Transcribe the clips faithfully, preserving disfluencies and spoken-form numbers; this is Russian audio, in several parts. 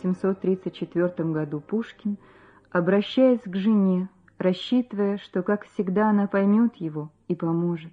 восемьсот тридцать четвёртом году Пушкин, обращаясь к жене, рассчитывая, что, как всегда, она поймет его и поможет.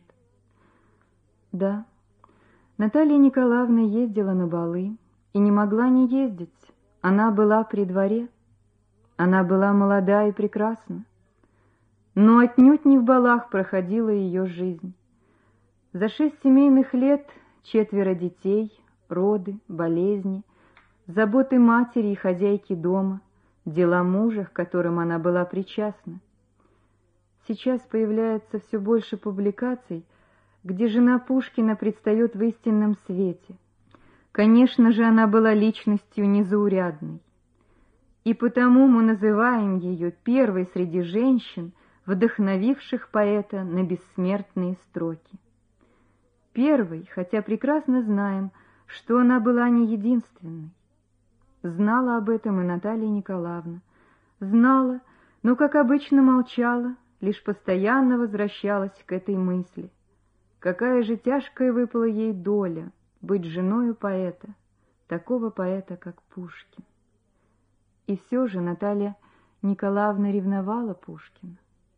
Да, Наталья Николаевна ездила на балы и не могла не ездить. Она была при дворе, она была молода и прекрасна. Но отнюдь не в балах проходила ее жизнь. За шесть семейных лет четверо детей, роды, болезни, заботы матери и хозяйки дома, дела мужа, к которым она была причастна. Сейчас появляется все больше публикаций, где жена Пушкина предстает в истинном свете. Конечно же, она была личностью незаурядной. И потому мы называем ее первой среди женщин, вдохновивших поэта на бессмертные строки. Первой, хотя прекрасно знаем, что она была не единственной. Знала об этом и Наталья Николаевна. Знала, но, как обычно, молчала, лишь постоянно возвращалась к этой мысли. Какая же тяжкая выпала ей доля быть женою поэта, такого поэта, как Пушкин. И все же Наталья Николаевна ревновала Пушкина.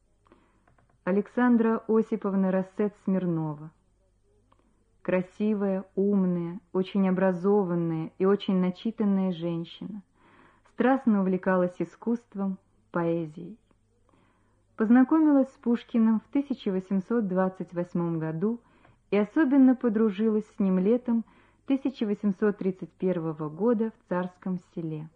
Александра Осиповна Рассет-Смирнова. Красивая, умная, очень образованная и очень начитанная женщина. Страстно увлекалась искусством, поэзией. Познакомилась с Пушкиным в тысяча восемьсот двадцать восьмом году и особенно подружилась с ним летом тысяча восемьсот тридцать первого года в Царском Селе.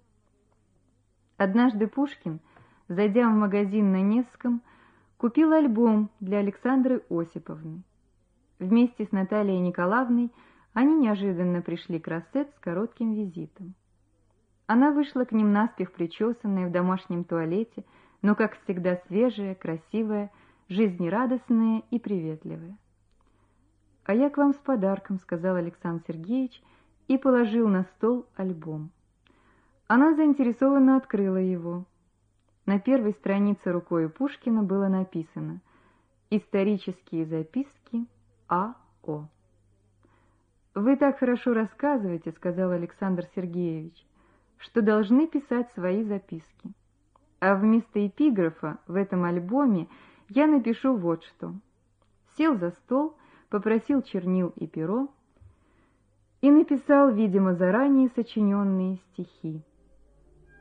Однажды Пушкин, зайдя в магазин на Невском, купил альбом для Александры Осиповны. Вместе с Натальей Николаевной они неожиданно пришли к Рассет с коротким визитом. Она вышла к ним наспех причесанная в домашнем туалете, но, как всегда, свежая, красивая, жизнерадостная и приветливая. «А я к вам с подарком», — сказал Александр Сергеевич и положил на стол альбом. Она заинтересованно открыла его. На первой странице рукой Пушкина было написано «Исторические записки А О». «Вы так хорошо рассказываете», — сказал Александр Сергеевич, «что должны писать свои записки. А вместо эпиграфа в этом альбоме я напишу вот что». Сел за стол, попросил чернил и перо и написал, видимо, заранее сочиненные стихи.